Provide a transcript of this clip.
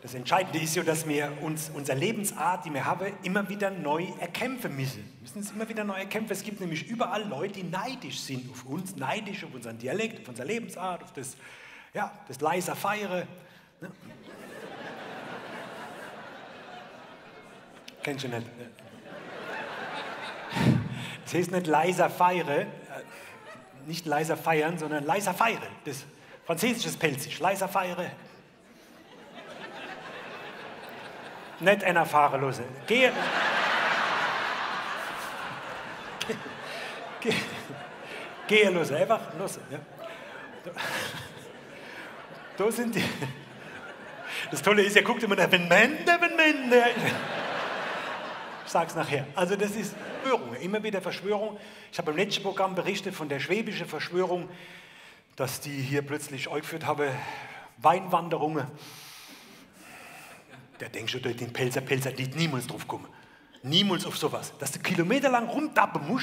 Das Entscheidende ist ja, dass wir uns unsere Lebensart, die wir haben, immer wieder neu erkämpfen müssen. Wir müssen es immer wieder neu erkämpfen. Es gibt nämlich überall Leute, die neidisch sind auf uns, neidisch auf unseren Dialekt, auf unsere Lebensart, auf das, ja, das leise Feiern. Ne? Kennst du nicht? Das heißt nicht leiser Feiern, nicht leiser feiern, sondern leiser feiern. Das französisches Pelzig, leiser feiern. Nicht einer fahren lassen. Gehen lassen, einfach lassen. Ja. Da sind die. Das Tolle ist, er guckt immer nach den Männern. Ich sag's nachher. Also das ist Verschwörung, immer wieder Verschwörung. Ich habe im letzten Programm berichtet von der schwäbischen Verschwörung, dass die hier plötzlich eingeführt haben, Weinwanderungen. Da denkst du, durch den Pelzer, die niemals drauf kommen. Niemals auf sowas. Dass du kilometerlang rumtappen musst,